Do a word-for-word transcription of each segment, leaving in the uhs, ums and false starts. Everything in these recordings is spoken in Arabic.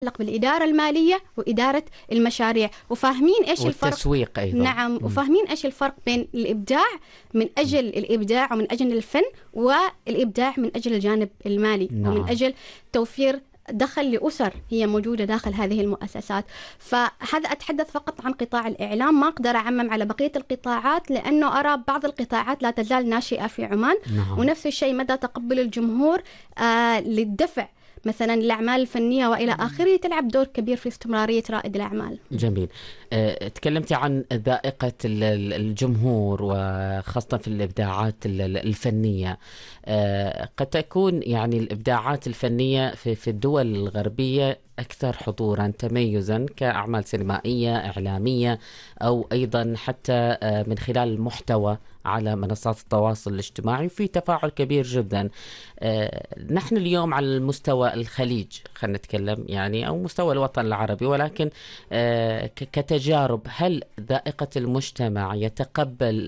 بالإدارة المالية وإدارة المشاريع، وفاهمين إيش الفرق والتسويق أيضا. نعم، وفاهمين إيش الفرق بين الإبداع من أجل الإبداع ومن أجل الفن، والإبداع من أجل الجانب المالي. نعم. ومن أجل توفير دخل لأسر هي موجودة داخل هذه المؤسسات. فهذا أتحدث فقط عن قطاع الإعلام، ما أقدر أعمم على بقية القطاعات، لأنه أرى بعض القطاعات لا تزال ناشئة في عمان. نعم. ونفس الشيء مدى تقبل الجمهور آه للدفع مثلا الأعمال الفنية وإلى آخره تلعب دور كبير في استمرارية رائد الأعمال. جميل. أه، تكلمتي عن ذائقة الجمهور وخاصة في الإبداعات الفنية. أه، قد تكون يعني الإبداعات الفنية في, في الدول الغربية أكثر حضورا تميزا كأعمال سينمائية إعلامية، أو أيضا حتى من خلال المحتوى على منصات التواصل الاجتماعي في تفاعل كبير جدا. نحن اليوم على المستوى الخليج خلينا نتكلم يعني أو مستوى الوطن العربي، ولكن كتجارب هل ذائقة المجتمع يتقبل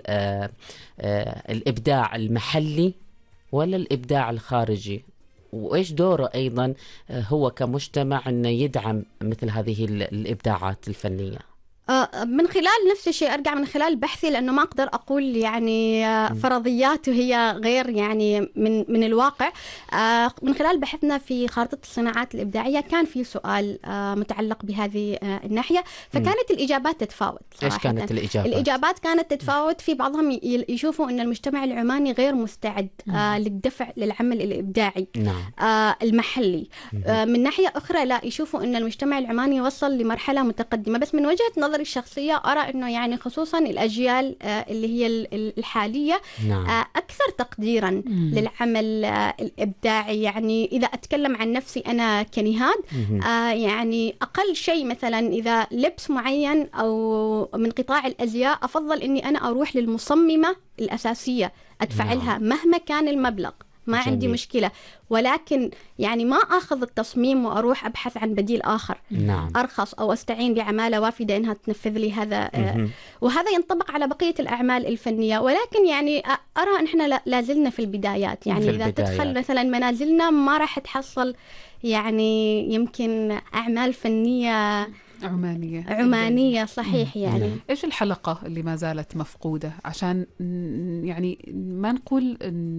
الإبداع المحلي ولا الإبداع الخارجي؟ وإيش دوره أيضا هو كمجتمع أنه يدعم مثل هذه الإبداعات الفنية؟ من خلال نفس الشيء أرجع من خلال بحثي، لأنه ما أقدر أقول يعني فرضيات وهي غير يعني من من الواقع. من خلال بحثنا في خارطة الصناعات الإبداعية كان في سؤال متعلق بهذه الناحية، فكانت الإجابات تتفاوت صراحة. إيش كانت الإجابات؟ الإجابات كانت تتفاوت. في بعضهم يشوفوا أن المجتمع العماني غير مستعد للدفع للعمل الإبداعي نعم. المحلي. من ناحية أخرى لا، يشوفوا أن المجتمع العماني وصل لمرحلة متقدمة. بس من وجهة نظر الشخصية أرى أنه يعني خصوصا الأجيال اللي هي الحالية نعم. أكثر تقديرا مم. للعمل الإبداعي. يعني إذا أتكلم عن نفسي أنا كنهاد آه يعني أقل شيء مثلا إذا لبس معين أو من قطاع الأزياء أفضل أني أنا أروح للمصممة الأساسية أدفع نعم. لها مهما كان المبلغ، ما جميل. عندي مشكلة، ولكن يعني ما أخذ التصميم وأروح أبحث عن بديل آخر نعم. أرخص أو أستعين بعمالة وافدة إنها تنفذ لي هذا. آه وهذا ينطبق على بقية الأعمال الفنية. ولكن يعني أرى أن إحنا لازلنا في البدايات. يعني إذا البدايات. تدخل مثلا منازلنا ما راح تحصل يعني يمكن أعمال فنية عمانية عمانية صحيح. يعني إيش الحلقة اللي ما زالت مفقودة عشان يعني ما نقول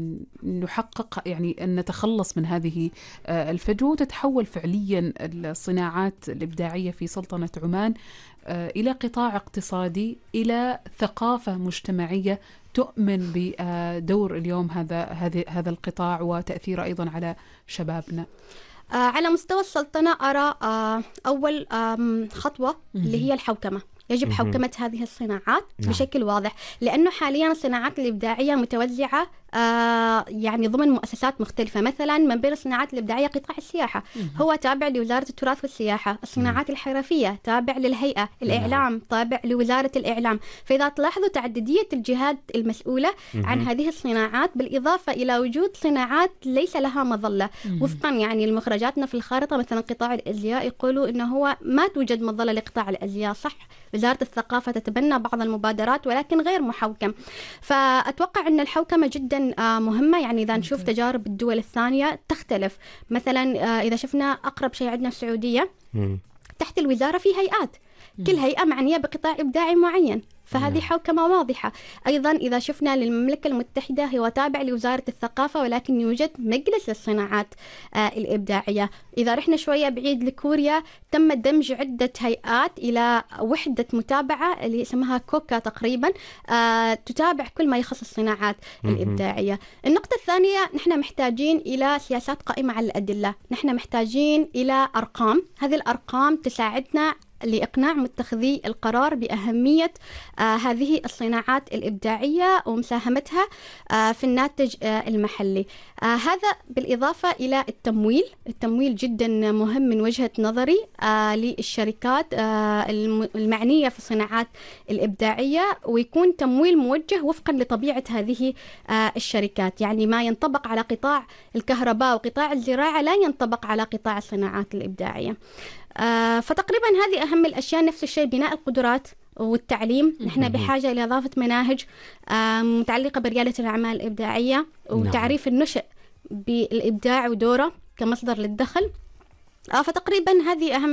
نحقق يعني أن نتخلص من هذه الفجوة وتتحول فعليا الصناعات الإبداعية في سلطنة عمان إلى قطاع اقتصادي، إلى ثقافة مجتمعية تؤمن بدور اليوم هذا هذا هذا القطاع وتأثيره أيضا على شبابنا؟ آه على مستوى السلطنة أرى آه أول خطوة اللي هي الحوكمة. يجب حوكمة هذه الصناعات نعم. بشكل واضح، لأنه حاليا الصناعات الإبداعية متوزعة آه يعني ضمن مؤسسات مختلفة. مثلا من بين الصناعات الإبداعية قطاع السياحة مم. هو تابع لوزارة التراث والسياحة. الصناعات مم. الحرفية تابع للهيئة. الإعلام مم. تابع لوزارة الإعلام. فإذا تلاحظوا تعددية الجهات المسؤولة مم. عن هذه الصناعات، بالإضافة إلى وجود صناعات ليس لها مظلة مم. وفقا يعني المخرجاتنا في الخارطة. مثلا قطاع الأزياء يقولوا إنه هو ما توجد مظلة لقطاع الأزياء، صح وزارة الثقافة تتبنى بعض المبادرات ولكن غير محوكم. فأتوقع أن الحوكمة جدا مهمة. يعني إذا نشوف تجارب الدول الثانية تختلف. مثلا إذا شفنا أقرب شيء عندنا السعودية تحت الوزارة في هيئات، كل هيئة معنية بقطاع إبداعي معين، فهذه حوكمة واضحة. أيضا إذا شفنا للمملكة المتحدة هو تابع لوزارة الثقافة ولكن يوجد مجلس للصناعات آه الإبداعية. إذا رحنا شوية بعيد لكوريا تم دمج عدة هيئات إلى وحدة متابعة اللي اسمها كوكا تقريبا آه تتابع كل ما يخص الصناعات الإبداعية. النقطة الثانية، نحن محتاجين إلى سياسات قائمة على الأدلة. نحن محتاجين إلى أرقام، هذه الأرقام تساعدنا لإقناع متخذي القرار بأهمية آه هذه الصناعات الإبداعية ومساهمتها آه في الناتج آه المحلي. آه هذا بالإضافة إلى التمويل. التمويل جدا مهم من وجهة نظري آه للشركات آه المعنية في الصناعات الإبداعية، ويكون تمويل موجه وفقا لطبيعة هذه آه الشركات. يعني ما ينطبق على قطاع الكهرباء وقطاع الزراعة لا ينطبق على قطاع الصناعات الإبداعية. آه فتقريبا هذه أهم الأشياء. نفس الشيء بناء القدرات والتعليم. نحن بحاجة إلى إضافة مناهج آه متعلقة بريادة الأعمال الإبداعية وتعريف النشء بالإبداع ودوره كمصدر للدخل. آه فتقريبا هذه أهم